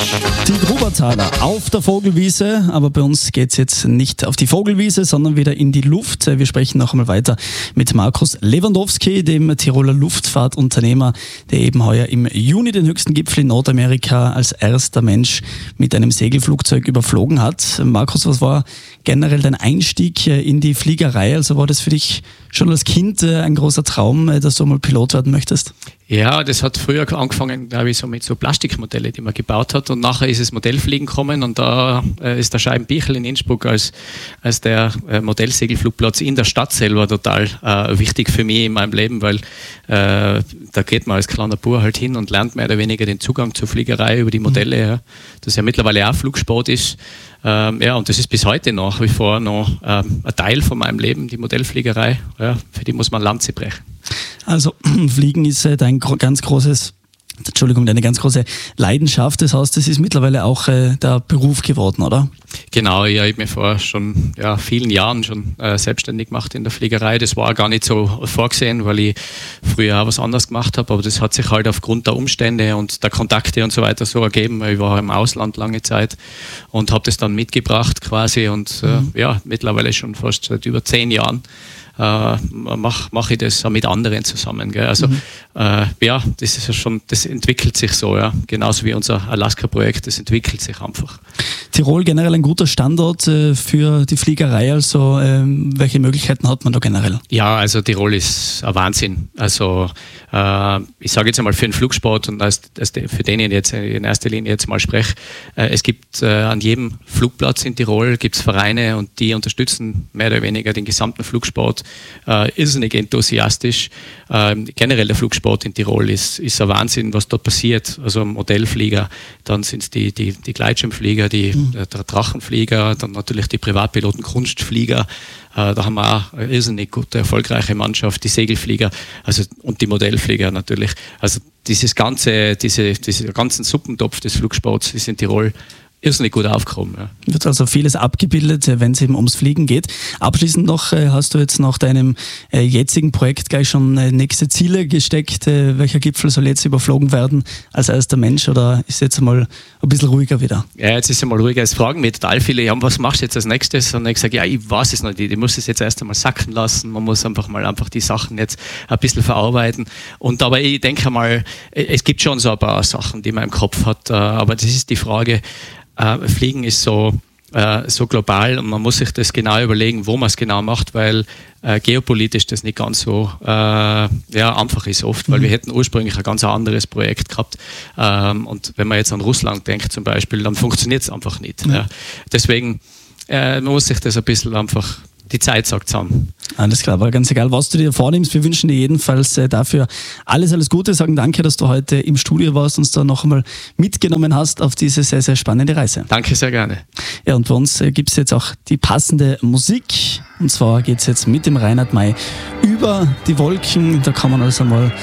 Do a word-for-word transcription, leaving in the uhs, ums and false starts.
Die Grubertaler auf der Vogelwiese, aber bei uns geht's jetzt nicht auf die Vogelwiese, sondern wieder in die Luft. Wir sprechen noch einmal weiter mit Markus Lewandowski, dem Tiroler Luftfahrtunternehmer, der eben heuer im Juni den höchsten Gipfel in Nordamerika als erster Mensch mit einem Segelflugzeug überflogen hat. Markus, was war generell dein Einstieg in die Fliegerei? Also war das für dich schon als Kind ein großer Traum, dass du mal Pilot werden möchtest? Ja, das hat früher angefangen, glaube ich, so mit so Plastikmodelle, die man gebaut hat, und nachher ist es Modellfliegen gekommen, und da äh, ist der Scheibenbichel in Innsbruck als, als der äh, Modellsegelflugplatz in der Stadt selber total äh, wichtig für mich in meinem Leben, weil äh, da geht man als kleiner Bub halt hin und lernt mehr oder weniger den Zugang zur Fliegerei über die Modelle, ja, das ja mittlerweile auch Flugsport ist. Ähm, ja, und das ist bis heute nach wie vor noch ähm, ein Teil von meinem Leben, die Modellfliegerei. Ja, für die muss man Lanze brechen. Also Fliegen ist äh, dein gro- ganz großes, Entschuldigung, deine ganz große Leidenschaft. Das heißt, das ist mittlerweile auch äh, der Beruf geworden, oder? Genau, ja, ich habe mich vor schon ja, vielen Jahren schon äh, selbstständig gemacht in der Fliegerei. Das war gar nicht so vorgesehen, weil ich früher auch was anderes gemacht habe, aber das hat sich halt aufgrund der Umstände und der Kontakte und so weiter so ergeben. Ich war im Ausland lange Zeit und habe das dann mitgebracht quasi, und äh, mhm. ja, mittlerweile schon fast seit über zehn Jahren äh, mache mach ich das auch mit anderen zusammen. Gell? Also mhm. äh, ja, das ist ja schon, das entwickelt sich so, ja, genauso wie unser Alaska-Projekt, das entwickelt sich einfach. Tirol generell ein guter Standort äh, für die Fliegerei, also ähm, welche Möglichkeiten hat man da generell? Ja, also Tirol ist ein Wahnsinn. Also äh, ich sage jetzt einmal für den Flugsport, und als, als de, für den ich jetzt in erster Linie jetzt mal spreche, äh, es gibt äh, an jedem Flugplatz in Tirol gibt's Vereine, und die unterstützen mehr oder weniger den gesamten Flugsport äh, irrsinnig enthusiastisch. Äh, generell der Flugsport in Tirol ist, ist ein Wahnsinn, was dort passiert. Also Modellflieger, dann sind es die, die, die Gleitschirmflieger, die mhm. der Drachenflieger, dann natürlich die Privatpiloten, Kunstflieger. Äh, da haben wir auch eine irrsinnig gute, erfolgreiche Mannschaft, die Segelflieger, also, und die Modellflieger natürlich. Also dieses ganze, diese, dieser ganzen Suppentopf des Flugsports ist in Tirol irrsinnig gut aufgekommen. Ja. Wird also vieles abgebildet, wenn es eben ums Fliegen geht. Abschließend noch, hast du jetzt nach deinem äh, jetzigen Projekt gleich schon äh, nächste Ziele gesteckt? Äh, welcher Gipfel soll jetzt überflogen werden als erster Mensch, oder ist jetzt einmal ein bisschen ruhiger wieder? Ja, jetzt ist es mal ruhiger. Es fragen mich total viele, ja, was machst du jetzt als nächstes? Und ich sage, ja, ich weiß es noch nicht. Ich muss es jetzt erst einmal sacken lassen. Man muss einfach mal einfach die Sachen jetzt ein bisschen verarbeiten. Und aber ich denke mal, es gibt schon so ein paar Sachen, die man im Kopf hat. Aber das ist die Frage, Uh, Fliegen ist so, uh, so global, und man muss sich das genau überlegen, wo man es genau macht, weil uh, geopolitisch das nicht ganz so uh, ja, einfach ist oft, weil mhm. wir hätten ursprünglich ein ganz anderes Projekt gehabt, um, und wenn man jetzt an Russland denkt zum Beispiel, dann funktioniert es einfach nicht. Mhm. Ja. Deswegen uh, man muss sich das ein bisschen einfach, die Zeit sagt es an. Alles klar, aber ganz egal, was du dir vornimmst, wir wünschen dir jedenfalls äh, dafür alles, alles Gute, sagen danke, dass du heute im Studio warst und uns da noch einmal mitgenommen hast auf diese sehr, sehr spannende Reise. Danke, sehr gerne. Ja, und bei uns äh, gibt es jetzt auch die passende Musik, und zwar geht es jetzt mit dem Reinhard May über die Wolken, da kann man also mal